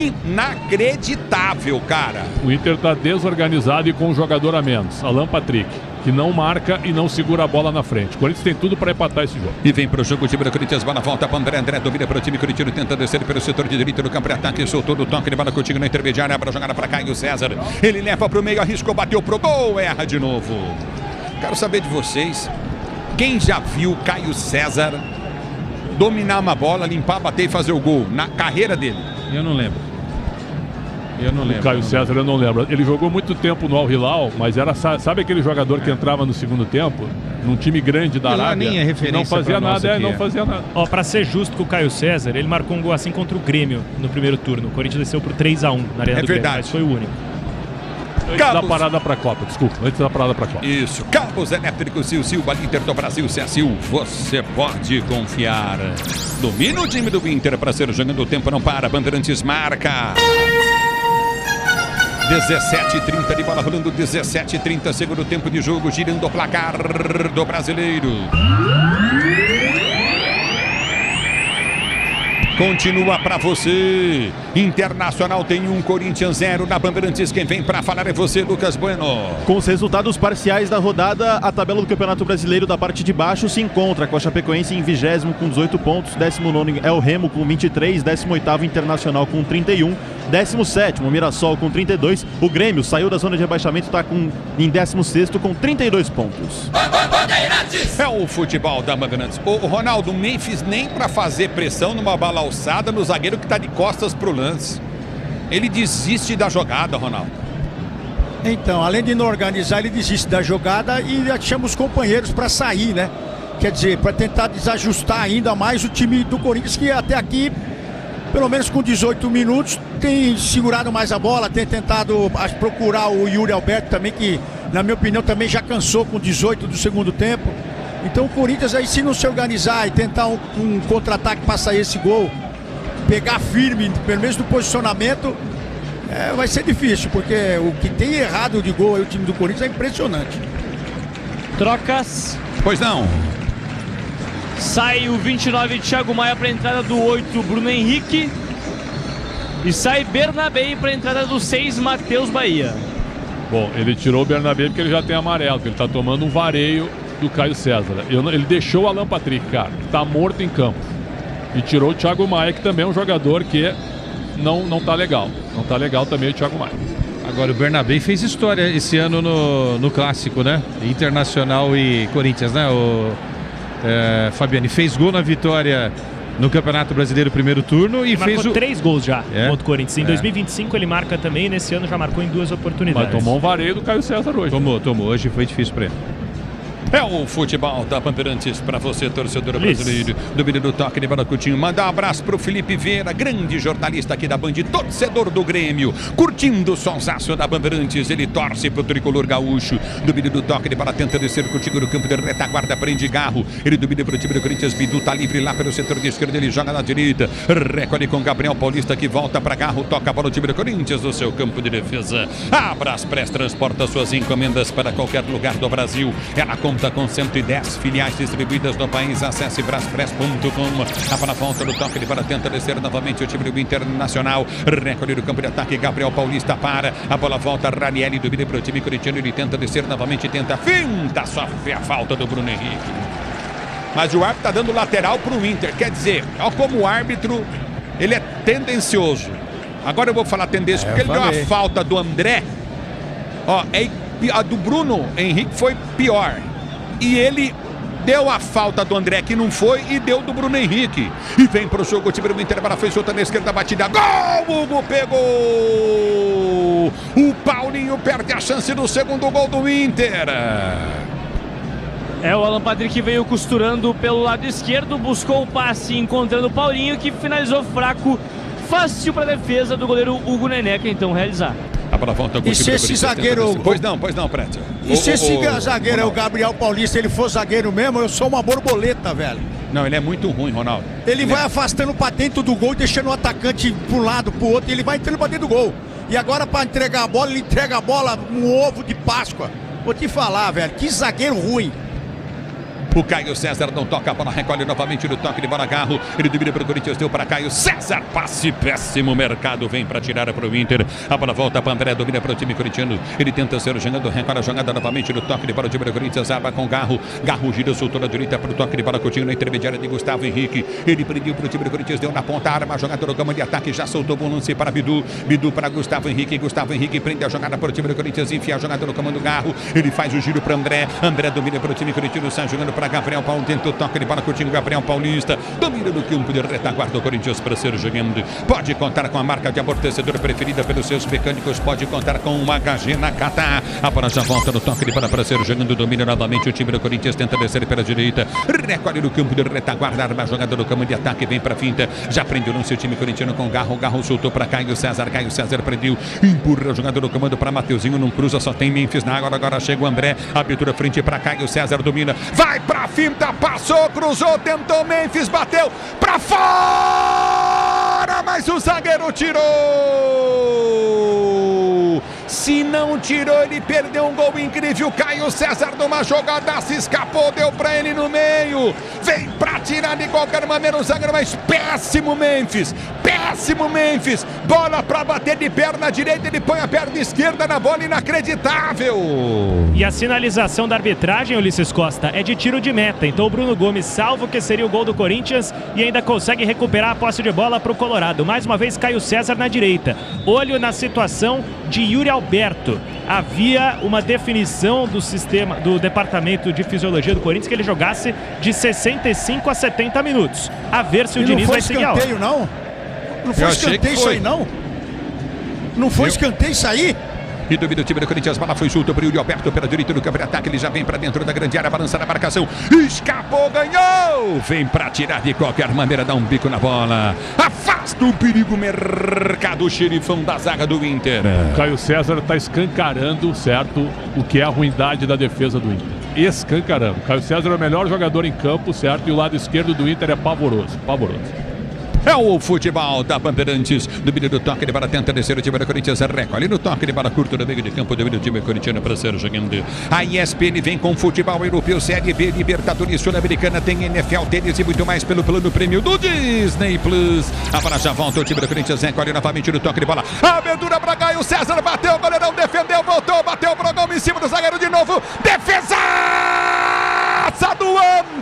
Inacreditável, cara. O Inter tá desorganizado e com um jogador a menos, Alan Patrick, que não marca e não segura a bola na frente. O Corinthians tem tudo para empatar esse jogo. E vem pro jogo o time do Corinthians, bola volta para André domina para o time corintiano, tenta descer pelo setor de direito do campo de ataque, soltou do toque de bola contigo na intermediária, abre a jogada para Caio César. Ele leva pro meio, arriscou, bateu pro gol, erra de novo. Quero saber de vocês, quem já viu Caio César dominar uma bola, limpar, bater e fazer o gol na carreira dele? Eu não lembro. O Caio César eu não lembro. Ele jogou muito tempo no Al Hilal, mas era, sabe aquele jogador que entrava no segundo tempo, num time grande da Arábia, nem é referência, não fazia nada, não fazia nada. Ó, pra ser justo com o Caio César, ele marcou um gol assim contra o Grêmio no primeiro turno. O Corinthians desceu pro 3-1 na Arena do Grêmio, mas foi o único. Antes da parada pra Copa, desculpa. Antes da parada pra Copa. Isso, Cabos Elétricos Silva, Inter do Brasil, CSU, você pode confiar. Domina o time do Inter para ser jogando, o tempo não para, Bandeirantes marca. 17h30 de bola rolando, 17h30, segundo tempo de jogo, girando o placar do Brasileiro. Continua para você. Internacional tem 1, Corinthians 0 na Bandeirantes. Quem vem para falar é você, Lucas Bueno. Com os resultados parciais da rodada, a tabela do Campeonato Brasileiro da parte de baixo se encontra com a Chapecoense em 20º com 18 pontos, 19º é o Remo com 23, 18º Internacional com 31, 17º Mirassol com 32. O Grêmio saiu da zona de rebaixamento, está em 16º com 32 pontos. É o futebol da Bandeirantes. O Ronaldo nem fiz nem para fazer pressão numa bala alçada no zagueiro que está de costas pro lance. Ele desiste da jogada, Ronaldo. Então, além de não organizar, ele desiste da jogada e chama os companheiros para sair, né? Quer dizer, para tentar desajustar ainda mais o time do Corinthians, que até aqui, pelo menos com 18 minutos, tem segurado mais a bola, tem tentado procurar o Yuri Alberto também, que na minha opinião também já cansou com 18 do segundo tempo. Então o Corinthians aí, se não se organizar e tentar um contra-ataque para sair esse gol, pegar firme, pelo menos no posicionamento, vai ser difícil, porque o que tem errado de gol aí o time do Corinthians é impressionante. Trocas. Pois não. Sai o 29, Thiago Maia para a entrada do 8, Bruno Henrique. E sai Bernabé para a entrada do 6, Matheus Bahia. Bom, ele tirou o Bernabé porque ele já tem amarelo, porque ele tá tomando um vareio do Caio César. Ele deixou o Alan Patrick, cara, que tá morto em campo. E tirou o Thiago Maia, que também é um jogador que não tá legal. Não tá legal também o Thiago Maia. Agora o Bernabé fez história esse ano no Clássico, né? Internacional e Corinthians, né? Fabiane fez gol na vitória no Campeonato Brasileiro primeiro turno e fez 3 gols já contra o Corinthians. Em 2025 ele marca também, nesse ano já marcou em 2 oportunidades. Mas tomou um vareio do Caio César hoje. Tomou. Hoje foi difícil para ele. É o futebol da Bandeirantes para você, torcedor brasileiro. Domínio do toque de bola, Coutinho. Manda um abraço pro Felipe Vieira, grande jornalista aqui da Band, torcedor do Grêmio, curtindo o sonsaço da Bandeirantes. Ele torce pro tricolor gaúcho. Domínio do toque de bola, tenta descer contigo no campo de retaguarda, prende Garro. Ele domina pro time do Corinthians. Bidu tá livre lá pelo setor de esquerda, ele joga na direita. Recolhe com Gabriel Paulista, que volta para Garro, toca a bola do time do Corinthians no seu campo de defesa. A Braspress transporta suas encomendas para qualquer lugar do Brasil. Ela conta com 110 filiais distribuídas no país. Acesse braspress.com. A bola volta do toque de bola, tenta descer novamente o time do Internacional. Recolhe do campo de ataque, Gabriel Paulista para. A bola volta, Ranieri domina para o time corintiano. Ele tenta descer novamente, tenta finta, sofre a falta do Bruno Henrique. Mas o árbitro está dando lateral para o Inter. Quer dizer, olha como o árbitro, ele é tendencioso. Agora eu vou falar tendência, porque ele deu a falta do André. Ó, a do Bruno Henrique foi pior. E ele deu a falta do André, que não foi, e deu do Bruno Henrique. E vem pro jogo o time do Inter, para foi solta na esquerda, batida, gol! Hugo pegou! O Paulinho perde a chance do segundo gol do Inter. O Alan Patrick veio costurando pelo lado esquerdo, buscou o passe, encontrando o Paulinho, que finalizou fraco, fácil para a defesa do goleiro Hugo Neneca, então realizar. A bola volta com e se esse zagueiro... Pois não, Prédio. E se esse zagueiro é o Gabriel Paulista, ele for zagueiro mesmo, eu sou uma borboleta, velho. Não, ele é muito ruim, Ronaldo. Ele vai afastando pra dentro do gol, deixando o atacante pro lado, pro outro, e ele vai entrando pra dentro do gol. E agora pra entregar a bola, ele entrega a bola um ovo de Páscoa. Vou te falar, velho, que zagueiro ruim. O Caio César não toca a bola, recolhe novamente no toque de bola, Garro. Ele domina para o Corinthians, deu para Caio César. Passe péssimo, Mercado vem para tirar para o Inter. A bola volta para André, domina para o time corintiano. Ele tenta ser jogando, recolhe a jogada novamente no toque de bola, o time do Corinthians, arma com Garro. Garro gira, soltou na direita para o toque de bola, Coutinho na intermediária de Gustavo Henrique. Ele prendiu para o time do Corinthians, deu na ponta, arma a jogada no campo de ataque, já soltou bom lance para Bidu. Bidu para Gustavo Henrique. Gustavo Henrique prende a jogada para o time do Corinthians, enfia a jogada no comando Garro. Ele faz o giro para André. André domina para o time corintiano, sai jogando para Gabriel Paulo. Tenta o toque de bola, Coutinho, Gabriel Paulista. Domina no campo de retaguarda do Corinthians para ser jogando. Pode contar com a marca de amortecedor preferida pelos seus mecânicos. Pode contar com uma HG Nakata. A bola já volta no toque de bola para ser jogando. Domina novamente o time do Corinthians. Tenta descer pela direita. Recolhe no campo de retaguarda. Arma a jogada no campo de ataque. Vem para a finta. Já prendeu no seu time corintiano com Garro. Garro soltou para Caio César. Caio César prendeu. Empurra a jogada no comando para Mateuzinho. Não cruza, só tem Memphis na água. Agora chega o André. Abertura frente para Caio César. Domina. Vai para a finta. Passou, cruzou, tentou Memphis. Bateu para fora. Mas o zagueiro tirou. Se não tirou, ele perdeu um gol incrível. Caio César numa jogada se escapou, deu pra ele no meio. Vem pra tirar de qualquer maneira o zagueiro, mas péssimo Memphis. Péssimo Memphis. Bola pra bater de perna direita, ele põe a perna esquerda na bola, inacreditável. E a sinalização da arbitragem, Ulisses Costa, é de tiro de meta. Então o Bruno Gomes salva o que seria o gol do Corinthians e ainda consegue recuperar a posse de bola pro Colorado. Mais uma vez Caio César na direita. Olho na situação de Yuri Alberto. Havia uma definição do sistema, do departamento de fisiologia do Corinthians, que ele jogasse de 65 a 70 minutos. A ver se o Diniz vai seguir a hora. Não? Não foi escanteio isso aí, não? Não foi escanteio isso aí? E domina o time do Corinthians, bola foi solta para o Yuri Alberto pela direita do campo de ataque, ele já vem para dentro da grande área, balança na marcação, escapou, ganhou, vem para tirar de qualquer maneira, dá um bico na bola, afasta o perigo, Mercado, xerifão da zaga do Inter. Caio César está escancarando, certo, o que é a ruindade da defesa do Inter. Escancarando. Caio César é o melhor jogador em campo, certo, e o lado esquerdo do Inter é pavoroso, pavoroso. É o futebol da Bandeirantes. Domínio do toque de bola, tenta descer o time da Corinthians. Recolhe no toque de bola curto no meio de campo. Domínio do time corintiano para ser jogando. A ESPN vem com futebol europeu, Série B, Libertadores Sul-Americana. Tem NFL, tênis e muito mais pelo plano prêmio do Disney Plus. A bola já volta. O time da Corinthians recolhe novamente no toque de bola. Abertura para Caio César. Bateu, o goleirão defendeu, voltou. Bateu o programa em cima do zagueiro de novo. Defesa do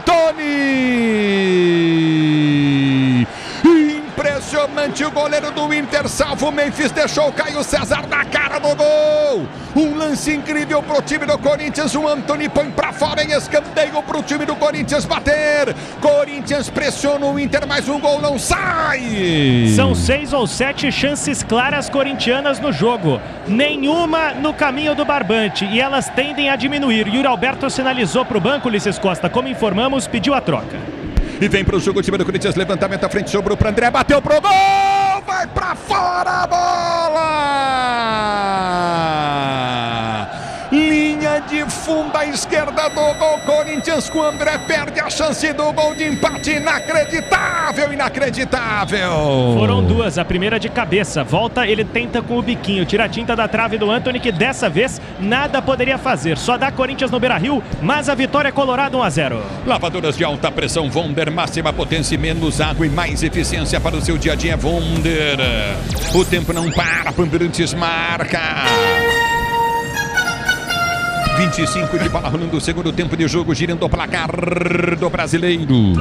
Antony. Impressionante, o goleiro do Inter salva o Memphis, deixou o Caio César na cara do gol. Um lance incrível pro time do Corinthians, o Antony põe pra fora em escanteio pro time do Corinthians bater. Corinthians pressiona o Inter, mas um gol não sai. São 6 ou 7 chances claras corintianas no jogo, nenhuma no caminho do barbante, e elas tendem a diminuir. Yuri Alberto sinalizou pro banco, Ulisses Costa, como informamos, pediu a troca. E vem para o jogo o time do Corinthians, levantamento à frente, sobrou para André, bateu pro gol, vai para fora a bola! Linha de fundo à esquerda do gol, Corinthians com André perde a chance do gol de empate, inacreditável, inacreditável! Foram duas, a primeira de cabeça, volta, ele tenta com o biquinho, tira a tinta da trave do Antony, que dessa vez nada poderia fazer, só dá Corinthians no Beira-Rio, mas a vitória é Colorado 1-0. Lavadoras de alta pressão Wonder, máxima potência, menos água e mais eficiência para o seu dia a dia, Wonder. O tempo não para, Bandeirantes marca. 25 de bola rolando o segundo tempo de jogo, girando o placar do Brasileiro.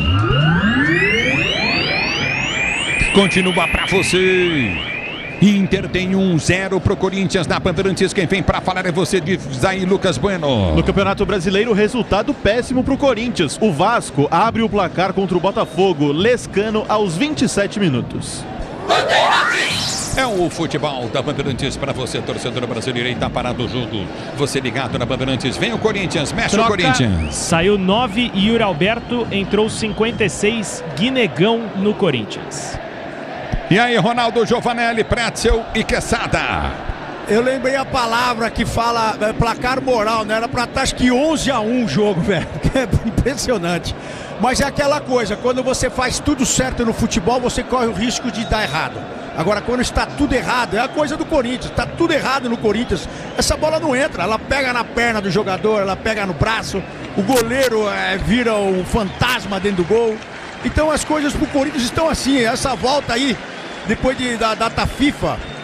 Continua pra você. Inter tem 1-0 pro Corinthians na Bandeirantes. Quem vem pra falar é você, de Zay Lucas Bueno. No Campeonato Brasileiro, resultado péssimo pro Corinthians. O Vasco abre o placar contra o Botafogo. Lescano aos 27 minutos. É o futebol da Bandeirantes para você, torcedor brasileiro. E tá parado o jogo. Você ligado na Bandeirantes. Vem o Corinthians, mexe troca. O Corinthians. Saiu 9 Yuri Alberto, entrou 56 Guinegão no Corinthians. E aí, Ronaldo, Giovanelli, Pretzel e Quesada. Eu lembrei a palavra que fala placar moral, né? Era pra estar acho que 11-1 o jogo, velho. É impressionante. Mas é aquela coisa, quando você faz tudo certo no futebol, você corre o risco de dar errado. Agora, quando está tudo errado, é a coisa do Corinthians, está tudo errado no Corinthians, essa bola não entra, ela pega na perna do jogador, ela pega no braço, o goleiro vira um fantasma dentro do gol. Então as coisas pro Corinthians estão assim. Essa volta aí, depois da data FIFA,